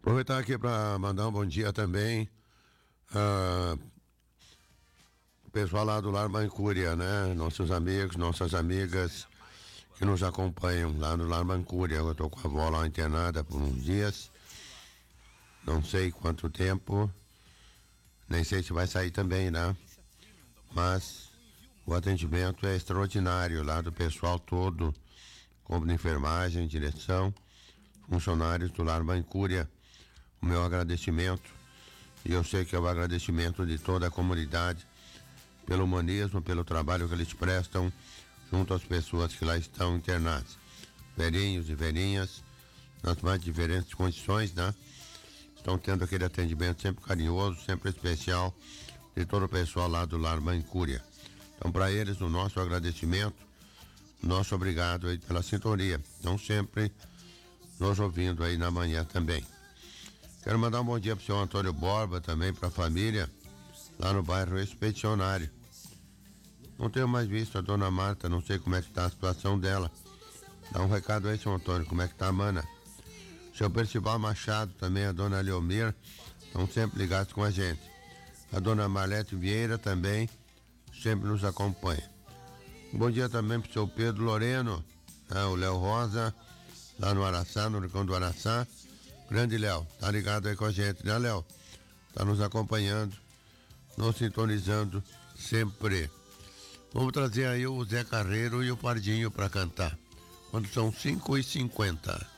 Aproveitar aqui para mandar um bom dia também. O pessoal lá do Lar Mancúria, né? Nossos amigos, nossas amigas que nos acompanham lá no Lar Mancúria. Eu tô com a avó lá internada por uns dias. Não sei quanto tempo. Nem sei se vai sair também, né? Mas o atendimento é extraordinário lá do pessoal todo, como de enfermagem, direção, funcionários do Lar Mancúria. O meu agradecimento, e eu sei que é o agradecimento de toda a comunidade, pelo humanismo, pelo trabalho que eles prestam junto às pessoas que lá estão internadas. Velhinhos e velhinhas, nas mais diferentes condições, né? Estão tendo aquele atendimento sempre carinhoso, sempre especial, de todo o pessoal lá do Lar Mancúria. Então, para eles, o nosso agradecimento, nosso obrigado aí pela sintonia. Estão sempre nos ouvindo aí na manhã também. Quero mandar um bom dia para o senhor Antônio Borba, também para a família, lá no bairro Expedicionário. Não tenho mais visto a dona Marta, não sei como é que está a situação dela. Dá um recado aí, senhor Antônio, como é que tá a mana? Seu Percival Machado, também a dona Leomir, estão sempre ligados com a gente. A dona Marlete Vieira também sempre nos acompanha. Um bom dia também para o seu Pedro Loreno, né, o Léo Rosa, lá no Araçá, no Rincão do Araçá. Grande Léo, tá ligado aí com a gente, né, Léo? Tá nos acompanhando, nos sintonizando sempre. Vamos trazer aí o Zé Carreiro e o Pardinho para cantar. Quando são 5h50.